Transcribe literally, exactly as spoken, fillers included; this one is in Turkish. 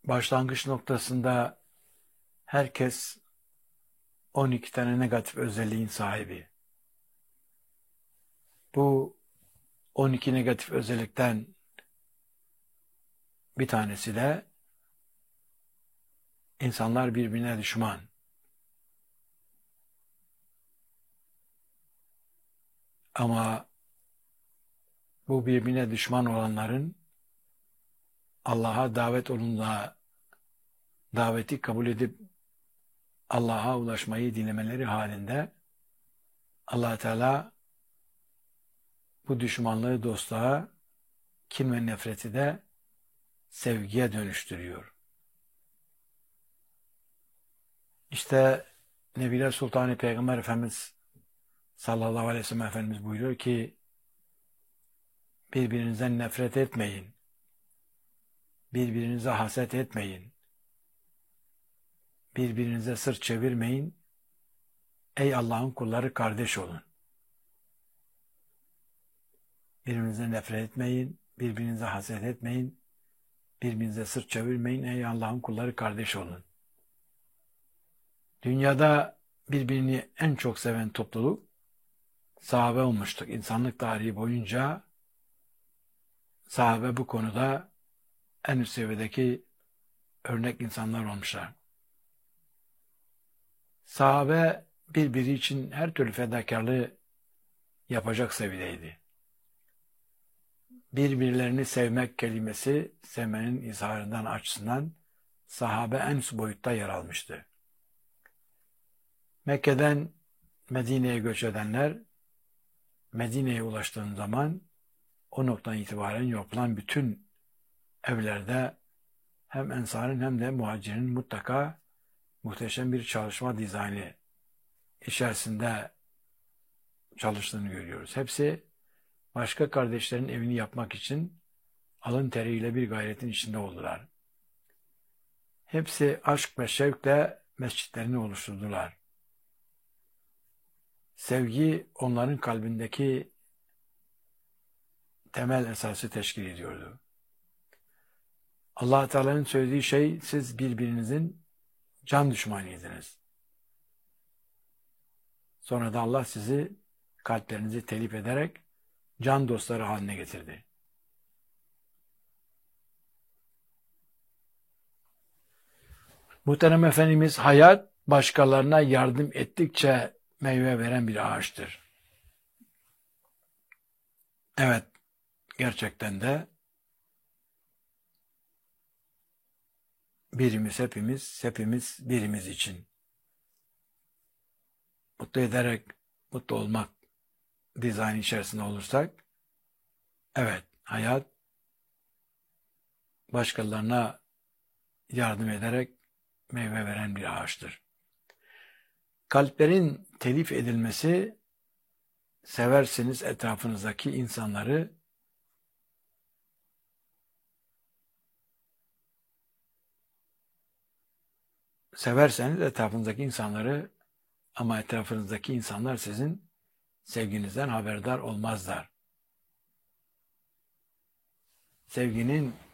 başlangıç noktasında herkes on iki tane negatif özelliğin sahibi. Bu on iki negatif özellikten bir tanesi de insanlar birbirine düşman. Ama bu birbirine düşman olanların Allah'a davet olunduğunda daveti kabul edip Allah'a ulaşmayı dilemeleri halinde Allah Teala bu düşmanlığı dostluğa, kin ve nefreti de sevgiye dönüştürüyor. İşte Nebiler Sultanı Peygamber Efendimiz sallallahu aleyhi ve sellem Efendimiz buyuruyor ki birbirinizden nefret etmeyin. Birbirinize haset etmeyin. Birbirinize sırt çevirmeyin. Ey Allah'ın kulları kardeş olun. Birbirinize nefret etmeyin. Birbirinize haset etmeyin. Birbirinize sırt çevirmeyin. Ey Allah'ın kulları kardeş olun. Dünyada birbirini en çok seven topluluk sahabe olmuştuk. İnsanlık tarihi boyunca sahabe bu konuda en üst seviyedeki örnek insanlar olmuşlar. Sahabe birbiri için her türlü fedakarlığı yapacak seviyedeydi. Birbirlerini sevmek kelimesi sevmenin izharından açısından sahabe en üst boyutta yer almıştı. Mekke'den Medine'ye göç edenler Medine'ye ulaştığın zaman o noktadan itibaren yapılan bütün evlerde hem ensarın hem de muhacirin mutlaka muhteşem bir çalışma dizaynı içerisinde çalıştığını görüyoruz. Hepsi başka kardeşlerin evini yapmak için alın teriyle bir gayretin içinde oldular. Hepsi aşk ve şevkle mescitlerini oluşturdular. Sevgi onların kalbindeki temel esası teşkil ediyordu. Allah Teala'nın söylediği şey, siz birbirinizin can düşmanıydınız. Sonra da Allah sizi kalplerinizi telif ederek can dostları haline getirdi. Muhterem Efendimiz, hayat başkalarına yardım ettikçe meyve veren bir ağaçtır. Evet, gerçekten de birimiz hepimiz, hepimiz birimiz için mutlu ederek mutlu olmak dizayn içerisinde olursak, evet, hayat başkalarına yardım ederek meyve veren bir ağaçtır. Kalplerin telif edilmesi, seversiniz etrafınızdaki insanları severseniz etrafınızdaki insanları ama etrafınızdaki insanlar sizin sevginizden haberdar olmazlar. Sevginin